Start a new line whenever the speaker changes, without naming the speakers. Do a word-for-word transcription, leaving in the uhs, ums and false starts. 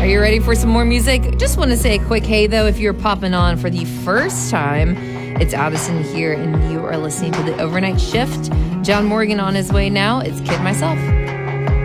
Are you ready for some more music? Just want to say a quick hey, though, if you're popping on for the first time, it's Addison here, and you are listening to The Overnight Shift. John Morgan on his way now. It's Kid Myself.